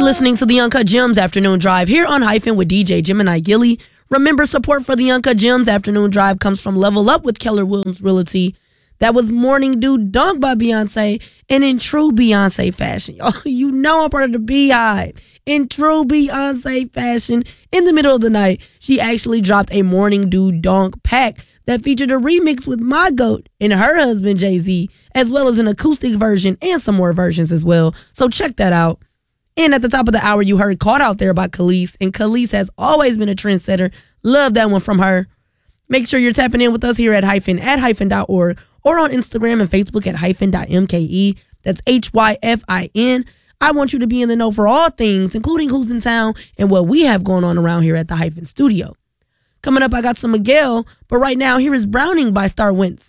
You're listening to the Uncut Gems Afternoon Drive here on Hyphen with DJ Gemini Gilly. Remember, support for the Uncut Gems Afternoon Drive comes from Level Up with Keller Williams Realty. That was Morning Dew Dunk by Beyonce. And in true Beyonce fashion, y'all, you know I'm part of the Beehive. In true Beyonce fashion, in the middle of the night, she actually dropped a Morning Dew Dunk pack that featured a remix with my GOAT and her husband, Jay-Z, as well as an acoustic version and some more versions as well. So check that out. And at the top of the hour, you heard Caught Out There by Khalees. And Khalees has always been a trendsetter. Love that one from her. Make sure you're tapping in with us here at hyphen.org or on Instagram and Facebook at hyphen.mke. That's HYFIN. I want you to be in the know for all things, including who's in town and what we have going on around here at the Hyphen Studio. Coming up, I got some Miguel, but right now, here is Browning by Star Wentz.